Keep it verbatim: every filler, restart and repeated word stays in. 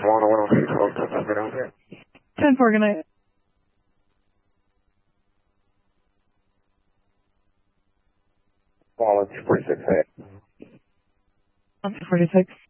ten four, good night. Wallace, forty-six, hey. forty-six.